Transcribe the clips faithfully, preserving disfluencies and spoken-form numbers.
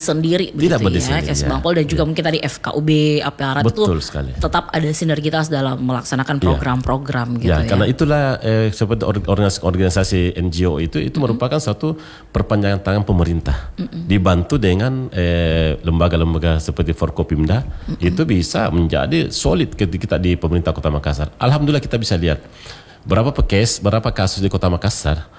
sendiri begitu Tidak berdiri ya, sendiri, Kes ya. Bangpol dan juga Ya. mungkin tadi F K U B aparat itu Betul sekali. tetap ada sinergitas dalam melaksanakan program-program gitu Ya, ya. karena itulah eh, seperti or- organisasi, organisasi N G O itu itu merupakan satu perpanjangan tangan pemerintah, dibantu dengan eh, lembaga-lembaga seperti Forkopimda, itu bisa menjadi solid ketika kita di pemerintah Kota Makassar. Alhamdulillah kita bisa lihat berapa case, berapa kasus di Kota Makassar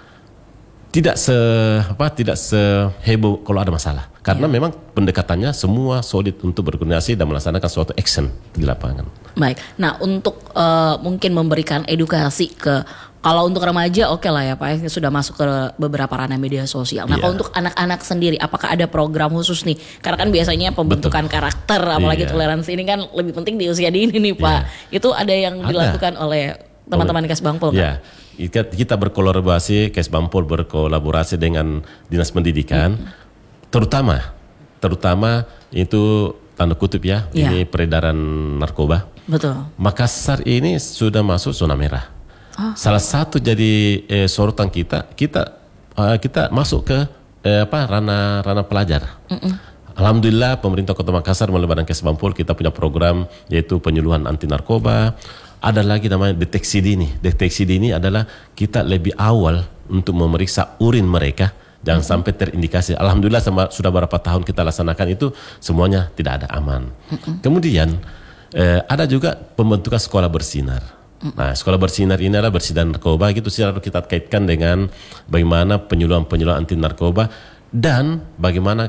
tidak se apa tidak seheboh kalau ada masalah, karena memang pendekatannya semua solid untuk berkoordinasi dan melaksanakan suatu action di lapangan. Baik, nah untuk uh, mungkin memberikan edukasi ke, kalau untuk remaja oke lah ya Pak, yang sudah masuk ke beberapa ranah media sosial. Nah Iya. kalau untuk anak-anak sendiri, apakah ada program khusus nih? Karena kan biasanya pembentukan Betul. karakter, apalagi Iya. toleransi ini kan lebih penting di usia dini nih Pak. Itu ada yang Ada. dilakukan oleh teman-teman Kes Bangpol Ya, kita kita berkolaborasi, Kes Bangpol berkolaborasi dengan Dinas Pendidikan, terutama terutama itu tanda kutip ya, Ya. ini peredaran narkoba. Betul. Makassar ini sudah masuk zona merah. Salah satu jadi eh, sorotan kita, kita eh, kita masuk ke eh, apa ranah ranah pelajar. Alhamdulillah pemerintah Kota Makassar melalui Badan Kes Bangpol kita punya program yaitu penyuluhan anti narkoba. Ada lagi namanya deteksi dini. Deteksi dini adalah kita lebih awal untuk memeriksa urin mereka. Jangan sampai terindikasi. Alhamdulillah sama, sudah beberapa tahun kita laksanakan itu semuanya tidak ada aman. Kemudian eh, ada juga pembentukan sekolah bersinar. Nah, sekolah bersinar ini adalah bersinar narkoba gitu, selalu kita kaitkan dengan bagaimana penyuluhan-penyuluhan anti narkoba dan bagaimana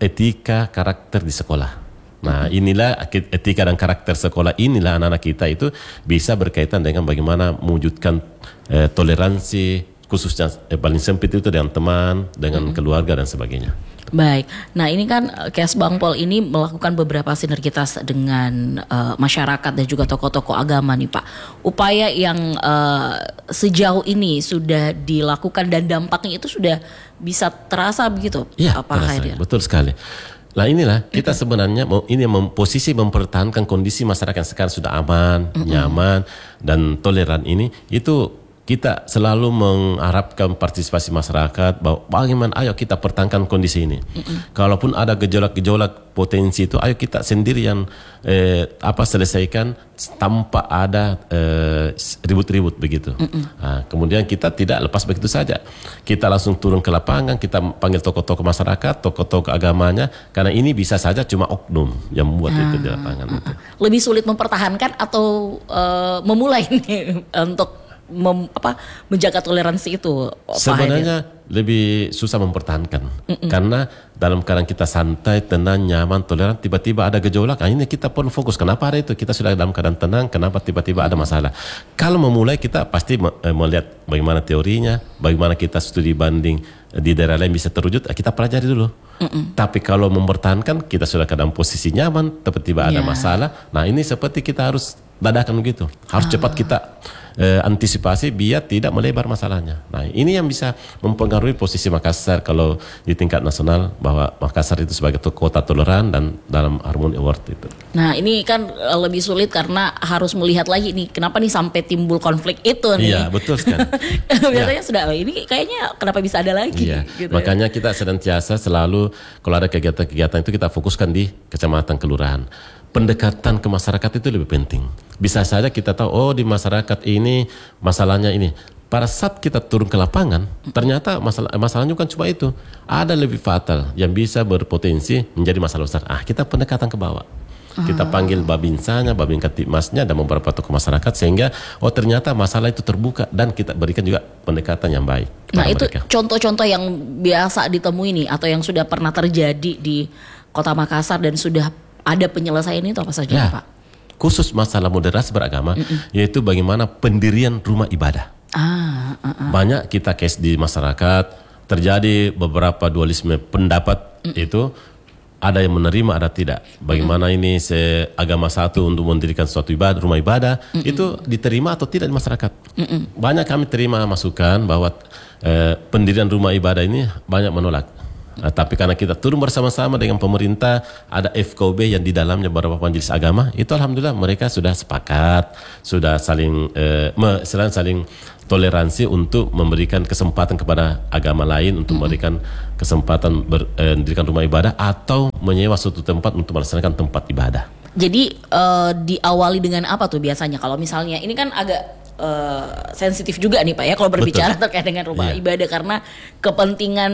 etika karakter di sekolah. Nah, inilah etika dan karakter sekolah, inilah anak-anak kita itu bisa berkaitan dengan bagaimana mewujudkan eh, toleransi, khususnya eh, paling sempit itu dengan teman, dengan keluarga dan sebagainya. Baik, nah ini kan Kes Bangpol ini melakukan beberapa sinergitas dengan uh, masyarakat dan juga tokoh-tokoh agama nih Pak. Upaya yang uh, sejauh ini sudah dilakukan dan dampaknya itu sudah bisa terasa begitu Iya, Pak terasa, Haidir? betul sekali. Nah inilah kita sebenarnya mau ini mem, posisi mempertahankan kondisi masyarakat yang sekarang sudah aman, nyaman dan toleran ini, itu kita selalu mengharapkan partisipasi masyarakat bahwa bagaimana ayo kita pertahankan kondisi ini. Kalaupun ada gejolak-gejolak potensi itu, ayo kita sendiri yang eh, apa selesaikan tanpa ada eh, ribut-ribut begitu. Nah, kemudian kita tidak lepas begitu saja. Kita langsung turun ke lapangan, kita panggil tokoh-tokoh masyarakat, tokoh-tokoh agamanya, karena ini bisa saja cuma oknum yang membuat Ah, itu di lapangan. ah, Itu. ah. Lebih sulit mempertahankan atau uh, memulai nih untuk mem, apa, menjaga toleransi itu Pak Haidir? Sebenarnya lebih susah mempertahankan. Karena dalam keadaan kita santai, tenang, nyaman, toleran, tiba-tiba ada gejolak. Nah, ini kita pun fokus. Kenapa ada itu? Kita sudah dalam keadaan tenang, kenapa tiba-tiba ada masalah? Kalau memulai kita pasti melihat bagaimana teorinya, bagaimana kita studi banding di daerah lain bisa terwujud, kita pelajari dulu. Mm-mm. Tapi kalau mempertahankan, kita sudah dalam posisi nyaman, tiba-tiba ada Yeah. masalah. Nah, ini seperti kita harus dadakan begitu. Harus ah. cepat kita eh, antisipasi biar tidak melebar masalahnya. Nah, ini yang bisa mempengaruhi posisi Makassar kalau di tingkat nasional, bahwa Makassar itu sebagai kota toleran dan dalam Harmony Award itu. Nah, ini kan uh, lebih sulit karena harus melihat lagi nih kenapa nih sampai timbul konflik itu nih. Iya, betul sekali. Biasanya sudah ini kayaknya kenapa bisa ada lagi. Iya, gitu makanya ya. kita senantiasa selalu kalau ada kegiatan-kegiatan itu kita fokuskan di kecamatan kelurahan. Pendekatan ke masyarakat itu lebih penting. Bisa saja kita tahu, oh di masyarakat ini masalahnya ini. Pada saat kita turun ke lapangan, ternyata masalah masalahnya bukan cuma itu. Ada lebih fatal yang bisa berpotensi menjadi masalah besar. Ah, kita pendekatan ke bawah. Kita panggil Babinsanya, Babin Katipmasnya dan beberapa tokoh masyarakat sehingga oh ternyata masalah itu terbuka dan kita berikan juga pendekatan yang baik. Nah, itu mereka. contoh-contoh yang biasa ditemui nih atau yang sudah pernah terjadi di Kota Makassar dan sudah ada penyelesaian itu apa saja ya, Pak? Khusus masalah moderasi beragama, Mm-mm. yaitu bagaimana pendirian rumah ibadah. Ah, uh, uh. Banyak kita case di masyarakat, terjadi beberapa dualisme pendapat. Mm. Itu ada yang menerima, ada tidak. Bagaimana mm. ini seagama satu untuk mendirikan suatu ibadah, rumah ibadah, Mm-mm. itu diterima atau tidak di masyarakat. Mm-mm. Banyak kami terima masukan bahwa eh, pendirian rumah ibadah ini banyak menolak. Nah, tapi karena kita turun bersama-sama dengan pemerintah, ada F K B yang di dalamnya beberapa majelis agama, itu alhamdulillah mereka sudah sepakat, sudah saling eh, me, saling toleransi untuk memberikan kesempatan kepada agama lain untuk memberikan kesempatan ber, eh, mendirikan rumah ibadah atau menyewa suatu tempat untuk melaksanakan tempat ibadah. Jadi uh, diawali dengan apa tuh biasanya? Kalau misalnya ini kan agak Uh, sensitif juga nih Pak ya kalau berbicara Betul. terkait dengan rumah yeah. ibadah karena kepentingan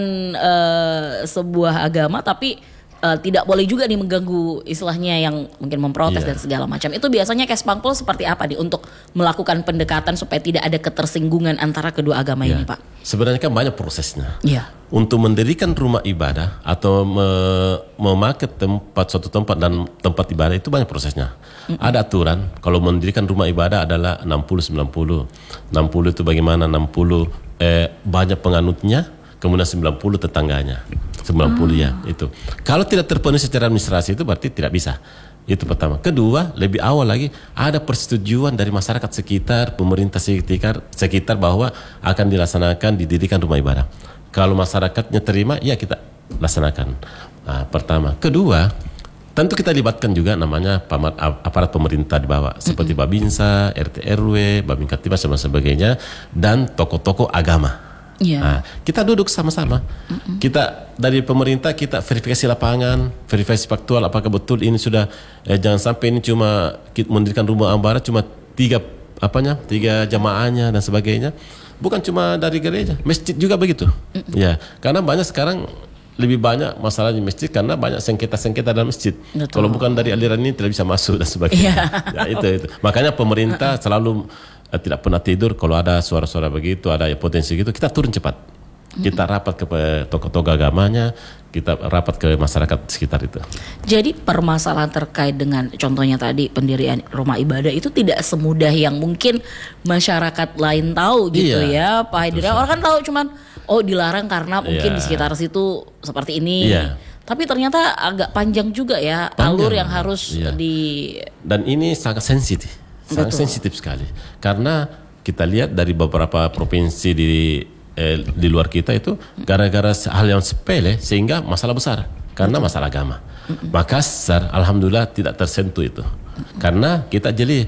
uh, sebuah agama, tapi uh, tidak boleh juga nih mengganggu istilahnya yang mungkin memprotes yeah. dan segala macam. Itu biasanya Kesbangpol seperti apa nih untuk melakukan pendekatan supaya tidak ada ketersinggungan antara kedua agama yeah. ini Pak? Sebenarnya kan banyak prosesnya. Yeah. Untuk mendirikan rumah ibadah atau me- memakai tempat suatu tempat dan tempat ibadah itu banyak prosesnya. Mm-hmm. Ada aturan kalau mendirikan rumah ibadah adalah enam puluh sembilan puluh. enam puluh itu bagaimana? enam puluh eh, banyak penganutnya, kemudian sembilan puluh tetangganya. sembilan puluh ah. ya itu. Kalau tidak terpenuhi secara administrasi itu berarti tidak bisa. Itu pertama. Kedua, lebih awal lagi ada persetujuan dari masyarakat sekitar, pemerintah sekitar, sekitar bahwa akan dilaksanakan didirikan rumah ibadah. Kalau masyarakatnya terima, ya kita laksanakan. Nah, pertama. Kedua, tentu kita libatkan juga namanya aparat pemerintah di bawah, seperti mm-hmm. Babinsa, R T R W, Babin Katimas dan sebagainya, dan tokoh-tokoh agama. Yeah. Nah, kita duduk sama-sama. Mm-hmm. Kita dari pemerintah kita verifikasi lapangan, verifikasi faktual apakah betul ini sudah eh, jangan sampai ini cuma mendirikan rumah ibadah cuma tiga apanya tiga jamaahnya dan sebagainya. Bukan cuma dari gereja, masjid juga begitu. Mm-hmm. Ya, karena banyak sekarang lebih banyak masalah di masjid karena banyak sengketa-sengketa dalam masjid. Betul. Kalau bukan dari aliran ini tidak bisa masuk dan sebagainya. Yeah. Ya, itu itu. Makanya pemerintah selalu uh, tidak pernah tidur kalau ada suara-suara begitu, ada potensi gitu, kita turun cepat. Kita rapat ke tokoh-tokoh agamanya, kita rapat ke masyarakat sekitar itu. Jadi permasalahan terkait dengan contohnya tadi pendirian rumah ibadah itu tidak semudah yang mungkin masyarakat lain tahu gitu iya, ya Pak Haidara. Orang kan tahu cuman oh dilarang karena mungkin iya. di sekitar situ seperti ini. Iya. Tapi ternyata agak panjang juga ya panjang, alur yang harus iya. di. Dan ini sangat sensitif, sangat Betul. sensitif sekali. Karena kita lihat dari beberapa provinsi di Eh, di luar kita itu gara-gara hal yang sepele sehingga masalah besar karena masalah agama. Makassar alhamdulillah tidak tersentuh itu karena kita jadi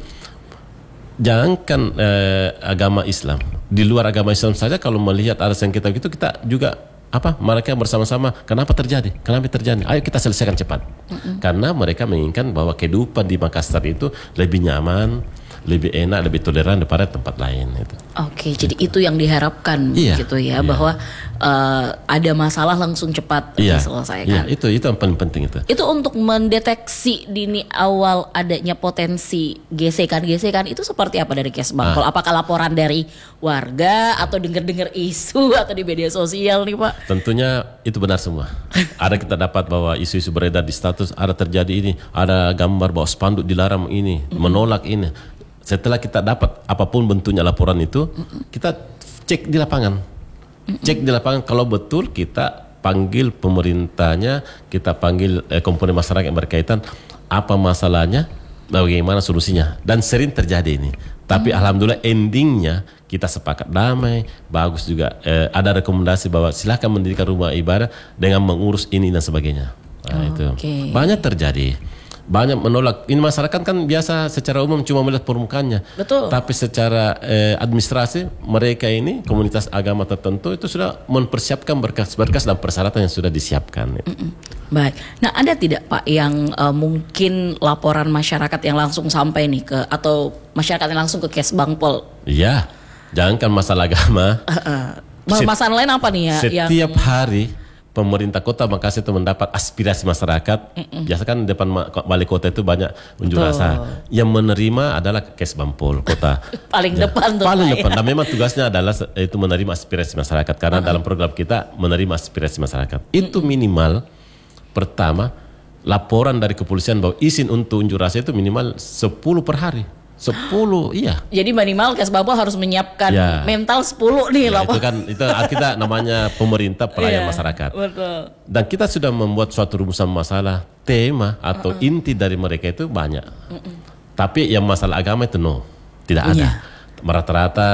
jangankan eh, agama Islam, di luar agama Islam saja kalau melihat ada sengketa gitu kita juga apa mereka bersama-sama kenapa terjadi kenapa terjadi ayo kita selesaikan cepat. Mm-mm. Karena mereka menginginkan bahwa kehidupan di Makassar itu lebih nyaman, lebih enak, lebih toleran daripada tempat lain itu. Oke, jadi itu yang diharapkan iya, gitu ya, iya. bahwa uh, ada masalah langsung cepat iya, diselesaikan. Iya, itu itu yang paling penting itu. Itu untuk mendeteksi dini awal adanya potensi gesekan-gesekan itu seperti apa dari Kesbangpol? Ah. Apakah laporan dari warga atau dengar-dengar isu atau di media sosial nih Pak? Tentunya itu benar semua. Ada kita dapat bahwa isu-isu beredar di status, ada terjadi ini, ada gambar bahwa spanduk dilarang ini, mm-hmm. menolak ini. Setelah kita dapat apapun bentuknya laporan itu, mm-mm. kita cek di lapangan. Mm-mm. Cek di lapangan kalau betul kita panggil pemerintahnya, kita panggil eh, komponen masyarakat yang berkaitan, apa masalahnya, bagaimana solusinya. Dan sering terjadi ini. Tapi mm. alhamdulillah endingnya kita sepakat damai, bagus juga. Eh, ada rekomendasi bahwa silakan mendirikan rumah ibadah dengan mengurus ini dan sebagainya. Nah, oh, itu okay. banyak terjadi. Banyak menolak. Ini masyarakat kan biasa secara umum cuma melihat permukaannya. Betul. Tapi secara eh, administrasi mereka ini komunitas agama tertentu itu sudah mempersiapkan berkas-berkas dan persyaratan yang sudah disiapkan. Mm-mm. Baik. Nah, ada tidak Pak yang uh, mungkin laporan masyarakat yang langsung sampai nih ke atau masyarakat yang langsung ke Kesbangpol? Iya. Jangankan masalah agama. Uh, uh. Masalah lain apa nih ya? Setiap yang... hari pemerintah kota Makassar itu mendapat aspirasi masyarakat. Mm-mm. Biasa kan depan wali kota itu banyak unjuk rasa. Yang menerima adalah Kesbangpol kota. Paling ya, depan tuh. Paling depan. Dan memang tugasnya adalah itu menerima aspirasi masyarakat. Karena uh-huh. dalam program kita menerima aspirasi masyarakat. Itu minimal pertama laporan dari kepolisian bahwa izin untuk unjuk rasa itu minimal sepuluh per hari. sepuluh iya. Jadi minimal Kesbangpol harus menyiapkan ya. mental sepuluh nih ya, itu kan itu kita namanya pemerintah pelayan ya, masyarakat. Betul. Dan kita sudah membuat suatu rumusan masalah, tema atau uh-uh. inti dari mereka itu banyak. Uh-uh. Tapi yang masalah agama itu no, tidak ada. Ya. Rata-rata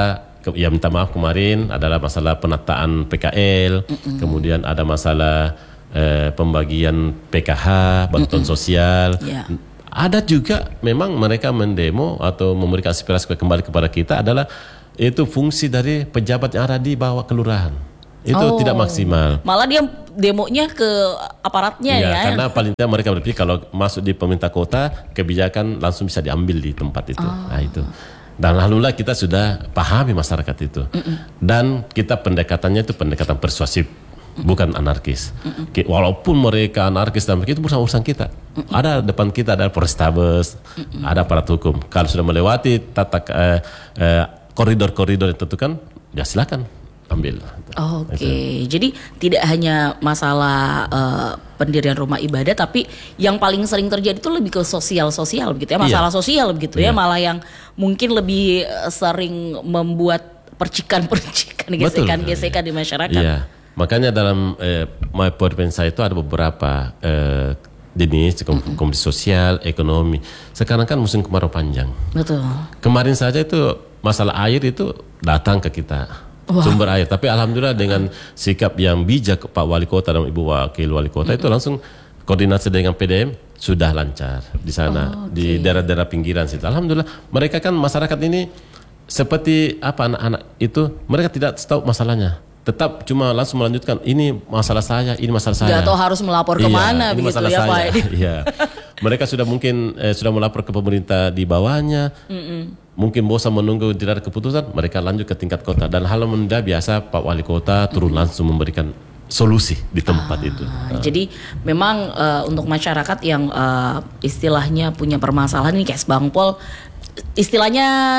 ke, ya minta maaf kemarin adalah masalah penataan P K L, Mm-mm. kemudian ada masalah eh, pembagian P K H, bantuan Mm-mm. sosial. Yeah. Ada juga memang mereka mendemo atau memberikan aspirasi kembali kepada kita adalah itu fungsi dari pejabat yang ada di bawah kelurahan. Itu oh, tidak maksimal. Malah dia demonya ke aparatnya ya. ya. Karena paling tidak mereka berpikir kalau masuk di pemerintah kota, kebijakan langsung bisa diambil di tempat itu. Oh. Nah itu. Dan alhamdulillah kita sudah pahami masyarakat itu. Mm-mm. Dan kita pendekatannya itu pendekatan persuasif, Mm-mm. bukan anarkis. Mm-mm. Walaupun mereka anarkis dan itu bukan urusan kita. Mm-mm. Ada depan kita ada Polrestabes, Mm-mm. ada aparat hukum. Kalau sudah melewati tata eh, eh, koridor-koridor yang tentukan, ya silakan ambil. Oke, okay. Jadi tidak hanya masalah uh, pendirian rumah ibadah, tapi yang paling sering terjadi itu lebih ke sosial-sosial begitu ya, masalah iya. sosial begitu iya. ya, malah yang mungkin lebih sering membuat percikan-percikan, gesekan-gesekan di masyarakat. Iya, makanya dalam eh, my PowerPoint saya itu ada beberapa eh, jenis mm-hmm. komoditi sosial, ekonomi. Sekarang kan musim kemarau panjang. Betul. Kemarin saja itu masalah air itu datang ke kita. Wow. Sumber air, tapi alhamdulillah dengan sikap yang bijak Pak Wali Kota dan Ibu Wakil Wali Kota mm-hmm. itu langsung koordinasi dengan P D M sudah lancar di sana, oh, okay. di daerah-daerah pinggiran situ. Alhamdulillah mereka kan masyarakat ini seperti apa anak-anak itu mereka tidak tahu masalahnya, tetap cuma langsung melanjutkan ini masalah saya, ini masalah saya. Gak tahu harus melapor kemana iya, begitu ya Pak. Iya, mereka sudah mungkin eh, sudah melapor ke pemerintah di bawahnya. Mm-mm. Mungkin bosan menunggu tidak ada keputusan, mereka lanjut ke tingkat kota. Dan hal menunda biasa Pak Wali Kota turun langsung memberikan solusi di tempat ah, itu. Nah. Jadi memang uh, untuk masyarakat yang uh, istilahnya punya permasalahan ini kayak Bangpol, istilahnya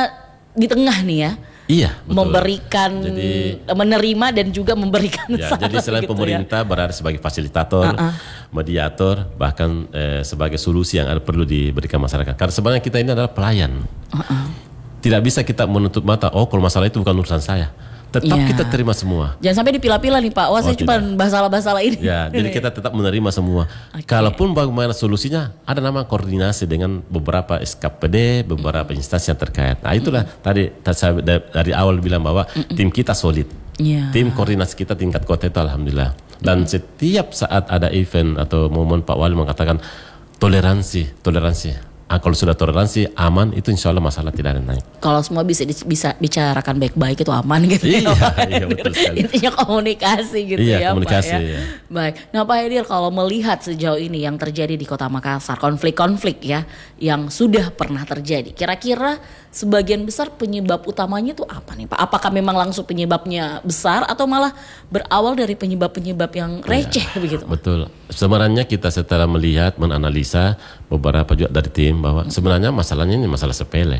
di tengah nih ya. Iya, betul. Memberikan, jadi, menerima dan juga memberikan ya, saran. Jadi selain gitu pemerintah ya. Berada sebagai fasilitator, uh-uh. mediator, bahkan eh, sebagai solusi yang ada perlu diberikan masyarakat. Karena sebenarnya kita ini adalah pelayan. Uh-uh. Tidak bisa kita menutup mata, oh kalau masalah itu bukan urusan saya. Tetap ya. Kita terima semua. Jangan sampai dipilah-pilah nih Pak. Wah, oh, saya cuma masalah-masalah ini. Ya, jadi kita tetap menerima semua. Okay. Kalaupun bagaimana solusinya, ada nama koordinasi dengan beberapa S K P D, beberapa mm. instansi yang terkait. Nah, itulah mm. tadi saya dari awal bilang bahwa Mm-mm. tim kita solid. Yeah. Tim koordinasi kita tingkat kota itu alhamdulillah. Dan mm. setiap saat ada event atau momen Pak Wali mengatakan toleransi, toleransi. Ah, kalau sudah toleransi aman itu insya Allah masalah tidak ada naik. Kalau semua bisa bisa bicarakan baik-baik itu aman gitu. Iya, iya betul sekali. Intinya komunikasi gitu iya, ya komunikasi, Pak ya. Iya. Baik. Nah Pak Hedir, kalau melihat sejauh ini yang terjadi di Kota Makassar, konflik-konflik ya yang sudah pernah terjadi, kira-kira sebagian besar penyebab utamanya itu apa nih Pak? Apakah memang langsung penyebabnya besar atau malah berawal dari penyebab-penyebab yang receh ya, begitu? Betul. Sebenarnya kita setelah melihat, menganalisa beberapa juga dari tim bahwa sebenarnya masalahnya ini masalah sepele.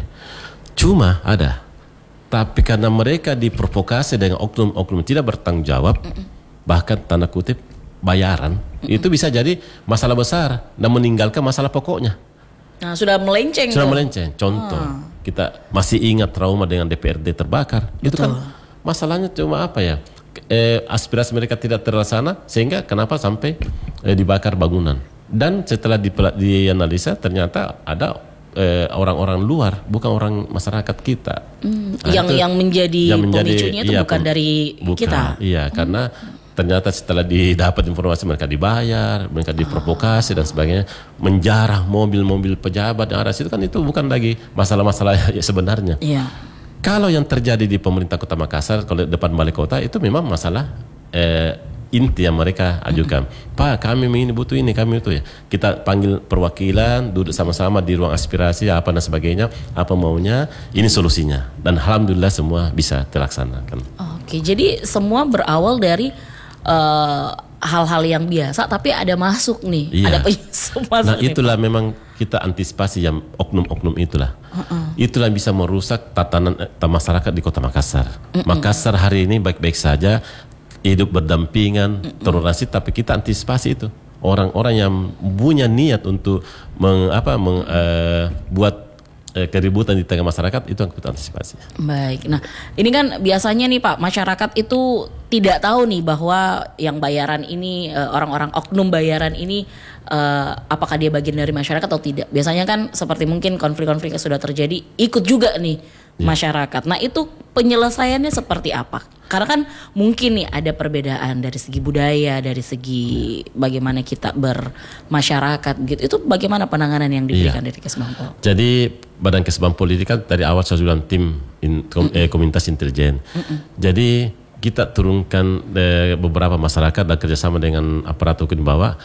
Cuma ada. Tapi karena mereka diprovokasi dengan oknum-oknum tidak bertanggung jawab, Mm-mm. bahkan tanda kutip bayaran, Mm-mm. itu bisa jadi masalah besar dan meninggalkan masalah pokoknya. Nah, sudah melenceng. Sudah tuh. melenceng. Contoh, ah. kita masih ingat trauma dengan D P R D terbakar. Betul. Itu kan masalahnya cuma apa ya? Eh, aspirasi mereka tidak terlaksana sehingga kenapa sampai eh, dibakar bangunan. Dan setelah di, dianalisa ternyata ada eh, orang-orang luar, bukan orang masyarakat kita. Hmm, nah, yang yang menjadi, yang menjadi pemicunya itu iya, bukan dari bukan, kita. Iya, hmm. karena ternyata setelah didapat informasi mereka dibayar, mereka diprovokasi dan sebagainya, menjarah mobil-mobil pejabat yang ada situ kan itu bukan lagi masalah-masalah sebenarnya. Iya. Kalau yang terjadi di pemerintah Kota Makassar, kalau depan balai kota itu memang masalah eh, inti yang mereka ajukan. Mm-hmm. Pak, kami ini butuh ini, kami itu ya. Kita panggil perwakilan, duduk sama-sama di ruang aspirasi, apa dan sebagainya, apa maunya, ini solusinya. Dan alhamdulillah semua bisa terlaksanakan. Oke, jadi semua berawal dari uh, hal-hal yang biasa, tapi ada masuk nih, iya. ada penyusup masuk. Nah itulah nih, memang kita antisipasi yang oknum-oknum itulah. Uh-uh. Itulah bisa merusak tatanan eh, masyarakat di Kota Makassar. Uh-uh. Makassar hari ini baik-baik saja, hidup berdampingan, uh-uh. toleransi, tapi kita antisipasi itu. Orang-orang yang punya niat untuk meng, apa, meng, uh, buat keributan di tengah masyarakat itu yang kita antisipasi. Baik, nah ini kan biasanya nih Pak, masyarakat itu tidak tahu nih bahwa yang bayaran ini, orang-orang oknum bayaran ini uh, apakah dia bagian dari masyarakat atau tidak. Biasanya kan seperti mungkin konflik-konflik yang sudah terjadi ikut juga nih Ya. masyarakat. Nah itu penyelesaiannya seperti apa? Karena kan mungkin nih ada perbedaan dari segi budaya, dari segi bagaimana kita bermasyarakat gitu. Itu bagaimana penanganan yang diberikan Iya. dari Kesbangpol? Jadi Badan Kesbangpol ini kan dari awal saya bilang tim in, kom, eh, komunitas intelijen. Jadi kita turunkan eh, beberapa masyarakat dan kerjasama dengan aparat hukum di bawah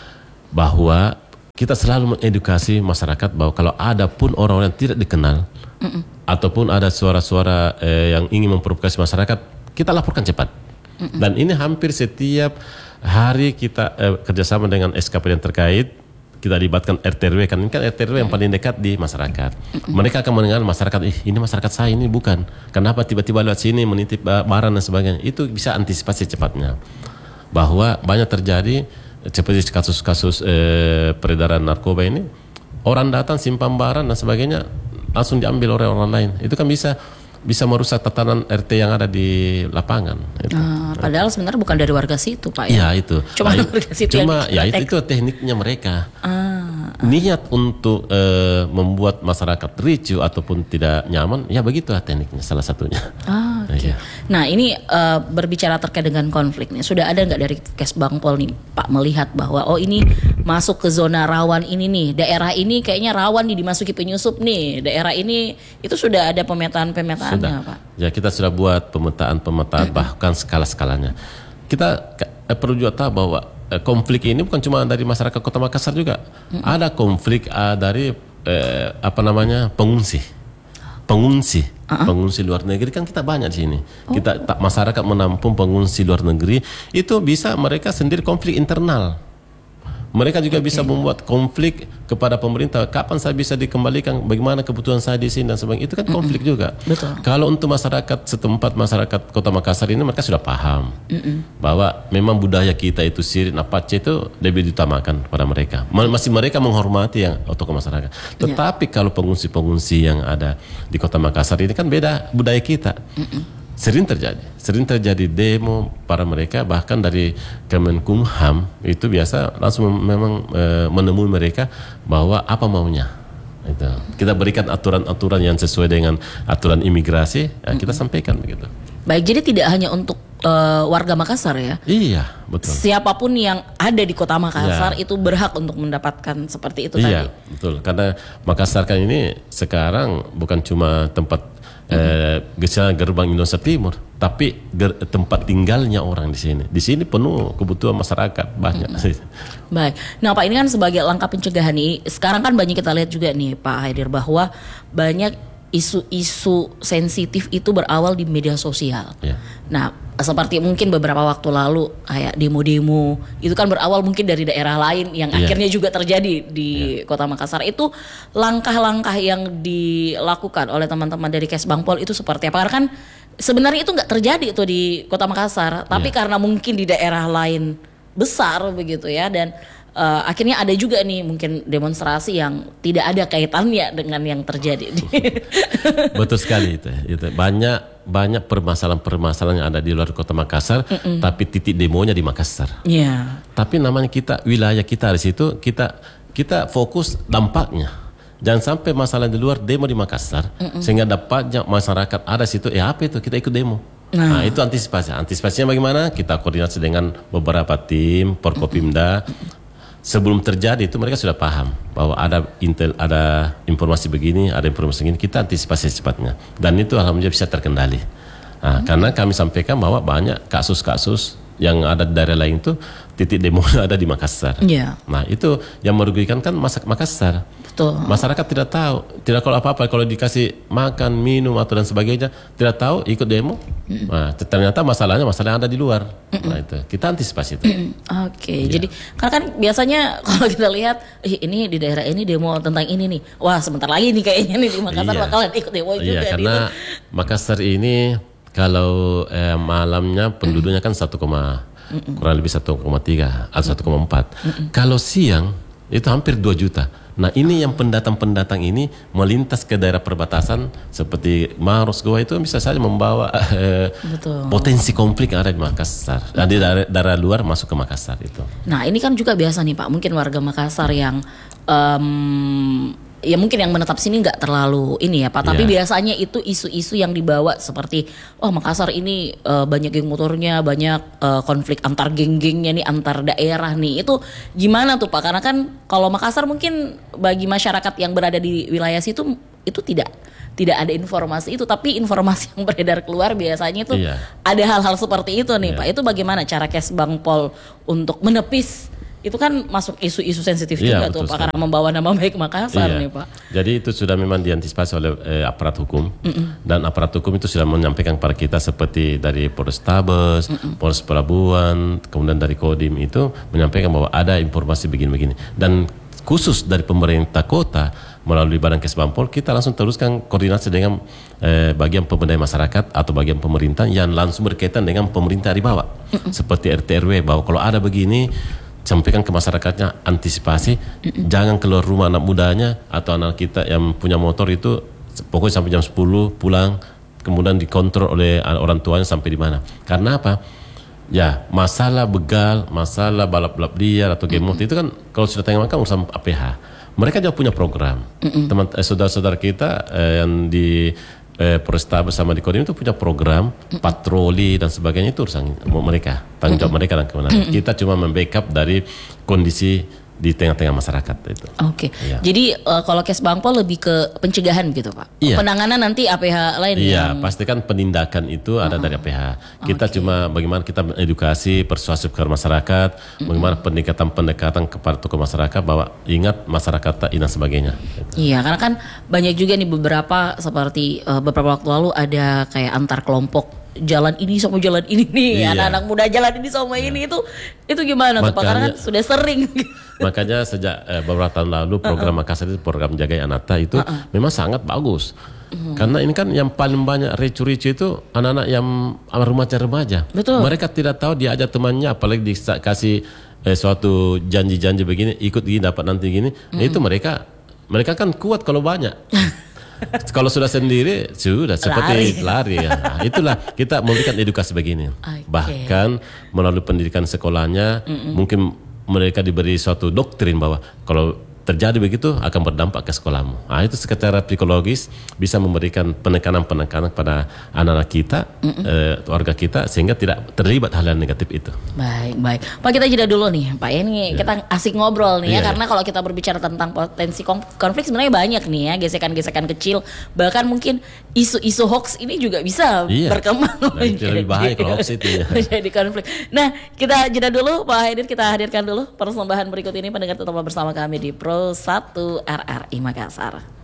bahwa kita selalu mengedukasi masyarakat bahwa kalau ada pun orang-orang yang tidak dikenal Mm-mm. ataupun ada suara-suara eh, yang ingin memprovokasi masyarakat, kita laporkan cepat. Mm-mm. Dan ini hampir setiap hari kita eh, kerjasama dengan S K P D yang terkait, kita libatkan R T R W, kan ini kan R T R W yang paling dekat di masyarakat. Mm-mm. Mereka akan mendengar masyarakat, ih ini masyarakat saya, ini bukan. Kenapa tiba-tiba lewat sini menitip barang dan sebagainya. Itu bisa antisipasi cepatnya. Bahwa banyak terjadi seperti kasus-kasus eh, peredaran narkoba ini, orang datang simpan barang dan sebagainya langsung diambil oleh orang lain. Itu kan bisa bisa merusak tatanan R T yang ada di lapangan. Itu. Ah, padahal sebenarnya bukan dari warga situ, Pak ya. Iya itu. Cuma nah, warga situ cuma yang ya itu, itu tekniknya mereka. Ah, Niat untuk eh, membuat masyarakat ricu ataupun tidak nyaman, ya begitulah tekniknya salah satunya. Ah, oke. Okay. Iya. Nah ini uh, berbicara terkait dengan konflik nih, sudah ada nggak dari Kesbangpol nih Pak melihat bahwa oh ini masuk ke zona rawan ini nih, daerah ini kayaknya rawan nih dimasuki penyusup nih, daerah ini itu sudah ada pemetaan-pemetaannya Sudah. Pak? Ya kita sudah buat pemetaan-pemetaan bahkan skala-skalanya. Kita eh, perlu juga tahu bahwa eh, konflik ini bukan cuma dari masyarakat Kota Makassar juga, mm-hmm. ada konflik uh, dari eh, apa namanya pengungsi. Pengungsi, uh-huh. pengungsi luar negeri kan kita banyak di sini. Oh. Kita tak masyarakat menampung pengungsi luar negeri itu bisa mereka sendiri konflik internal. Mereka juga okay. bisa membuat konflik kepada pemerintah. Kapan saya bisa dikembalikan? Bagaimana kebutuhan saya di sini dan sebagainya? Itu kan konflik Mm-mm. juga. Betul. Kalau untuk masyarakat setempat, masyarakat Kota Makassar ini mereka sudah paham Mm-mm. bahwa memang budaya kita itu Sirit, Apache itu lebih diutamakan pada mereka. Masih mereka menghormati yang tokoh masyarakat. Tetapi yeah. kalau pengungsi-pengungsi yang ada di Kota Makassar ini kan beda budaya kita. Mm-mm. Sering terjadi, sering terjadi demo para mereka, bahkan dari Kemenkumham itu biasa langsung memang e, menemui mereka bahwa apa maunya. Itu. Kita berikan aturan-aturan yang sesuai dengan aturan imigrasi, ya kita sampaikan begitu. Baik, jadi tidak hanya untuk uh, warga Makassar ya? Iya, betul. Siapapun yang ada di Kota Makassar ya. itu berhak untuk mendapatkan seperti itu iya, tadi. Iya, betul. Karena Makassar kan ini sekarang bukan cuma tempat Eh, gerbang Indonesia Timur, tapi ger, tempat tinggalnya orang di sini. Di sini penuh kebutuhan masyarakat banyak. Mm-hmm. Baik. Nah Pak, ini kan sebagai langkah pencegahan nih. Sekarang kan banyak kita lihat juga nih Pak Haidir bahwa banyak isu-isu sensitif itu berawal di media sosial. Yeah. Nah, seperti mungkin beberapa waktu lalu kayak demo-demo itu kan berawal mungkin dari daerah lain yang yeah. akhirnya juga terjadi di yeah. Kota Makassar. Itu langkah-langkah yang dilakukan oleh teman-teman dari Kesbangpol itu seperti apa? Karena kan sebenarnya itu nggak terjadi itu di Kota Makassar, tapi yeah. karena mungkin di daerah lain besar begitu ya, dan Uh, akhirnya ada juga nih mungkin demonstrasi yang tidak ada kaitannya dengan yang terjadi. Betul sekali itu. itu. Banyak banyak permasalahan-permasalahan yang ada di luar Kota Makassar, Mm-mm. tapi titik demonya di Makassar. Yeah. Tapi namanya kita wilayah kita di situ, kita kita fokus dampaknya. Jangan sampai masalah di luar demo di Makassar, Mm-mm. sehingga dampaknya masyarakat ada situ. Ya apa itu? Kita ikut demo. Nah, nah itu antisipasi. Antisipasinya bagaimana? Kita koordinasi dengan beberapa tim, Porkopimda. Sebelum terjadi itu mereka sudah paham bahwa ada intel, ada informasi begini, ada informasi begini, kita antisipasi secepatnya. Dan itu alhamdulillah bisa terkendali. Nah, hmm. Karena kami sampaikan bahwa banyak kasus-kasus yang ada di daerah lain itu titik demo ada di Makassar. Yeah. Nah itu yang merugikan kan masyarakat Makassar. Betul. Masyarakat tidak tahu, tidak kalau apa-apa, kalau dikasih makan, minum atau dan sebagainya, tidak tahu ikut demo. Mm. Nah ternyata masalahnya masalah yang ada di luar. Mm-mm. Nah itu kita antisipasi itu. Oke, okay. Ya. Jadi karena kan biasanya kalau kita lihat ini di daerah ini demo tentang ini nih, wah sebentar lagi nih kayaknya nih di Makassar iya. bakalan ikut demo juga. Iya, karena nih. Makassar ini kalau eh, malamnya penduduknya kan satu, kurang lebih satu koma tiga atau satu koma empat. Kalau siang itu hampir dua juta. Nah ini yang pendatang-pendatang ini melintas ke daerah perbatasan seperti Maros, Goa itu bisa saja membawa eh, potensi konflik yang ada di Makassar. Dari daerah, daerah luar masuk ke Makassar itu. Nah ini kan juga biasa nih Pak, mungkin warga Makassar yang um, ya mungkin yang menetap sini nggak terlalu ini ya Pak, tapi Iya. biasanya itu isu-isu yang dibawa seperti oh Makassar ini uh, banyak geng motornya, banyak uh, konflik antar geng-gengnya nih, antar daerah nih. Itu gimana tuh Pak? Karena kan kalau Makassar mungkin bagi masyarakat yang berada di wilayah situ itu tidak tidak ada informasi itu, tapi informasi yang beredar keluar biasanya itu Iya. ada hal-hal seperti itu nih Iya. Pak. Itu bagaimana cara Kesbangpol untuk menepis? Itu kan masuk isu-isu sensitif Iya, juga tuh betul Pak, sekali. karena membawa nama baik Makassar Iya. nih Pak. Jadi itu sudah memang diantisipasi oleh eh, aparat hukum. Dan aparat hukum itu sudah menyampaikan kepada kita seperti dari Polrestabes, Polres Pelabuhan, kemudian dari Kodim itu menyampaikan bahwa ada informasi begini-begini. Dan khusus dari pemerintah kota melalui Badan Kesbangpol kita langsung teruskan koordinasi dengan eh, bagian pemberdayaan masyarakat atau bagian pemerintah yang langsung berkaitan dengan pemerintah di bawah. Seperti R T R W bahwa kalau ada begini sampaikan ke masyarakatnya, antisipasi, jangan keluar rumah anak mudanya atau anak kita yang punya motor itu pokoknya sampai jam sepuluh pulang, kemudian dikontrol oleh orang tuanya sampai di mana. Karena apa? Ya, masalah begal, masalah balap-balap liar atau game motor itu kan kalau sudah tengah makan urusan A P H. Mereka juga punya program. Teman eh, saudara-saudara kita eh, yang di eh, Polrestabes sama di Kodim itu punya program patroli dan sebagainya, itu urusan mereka, tanggung jawab mereka dan kewenangan. Kita cuma membackup dari kondisi di tengah-tengah masyarakat itu. Oke. Iya. Jadi uh, kalau Kesbangpol lebih ke pencegahan gitu Pak. Iya. Penanganan nanti A P H lain Iya, yang pasti kan penindakan itu ada dari A P H. Kita Oke. cuma bagaimana kita edukasi, persuasif ke masyarakat, bagaimana pendekatan-pendekatan kepada tokoh masyarakat bahwa ingat masyarakat tak dan sebagainya. Iya, karena kan banyak juga nih beberapa seperti uh, beberapa waktu lalu ada kayak antar kelompok jalan ini sama jalan ini nih, Iya. anak-anak muda jalan ini sama ini itu itu gimana tuh Pak? Karena kan Makanya- sudah sering. Makanya sejak eh, beberapa tahun lalu program Makassar itu program Jagai Anata itu memang sangat bagus. Karena ini kan yang paling banyak ricu-ricu itu anak-anak yang remaja-remaja. Betul. Mereka tidak tahu diajak temannya, apalagi dikasih eh, suatu janji-janji begini, ikut gini dapat nanti gini. Nah, itu mereka mereka kan kuat kalau banyak. Kalau sudah sendiri sudah seperti lari, ya. Nah, itulah kita memberikan edukasi begini. Oke. Bahkan melalui pendidikan sekolahnya mungkin mereka diberi suatu doktrin bahwa kalau terjadi begitu akan berdampak ke sekolahmu. Nah, itu secara psikologis bisa memberikan penekanan-penekanan pada anak-anak kita, eh, warga kita sehingga tidak terlibat hal yang negatif itu. Baik, baik. Pak, kita jeda dulu nih Pak. Ini kita asik ngobrol nih ya, Iya. karena kalau kita berbicara tentang potensi konf- konflik sebenarnya banyak nih ya, gesekan-gesekan kecil, bahkan mungkin isu-isu hoax ini juga bisa Iya. berkembang Nah, itu lebih bahaya kalau hoax itu ya. menjadi konflik. Nah, kita jeda dulu Pak Haidir, kita hadirkan dulu persembahan berikut ini. Pendengar tetaplah bersama kami di Pro satu R R I Makassar.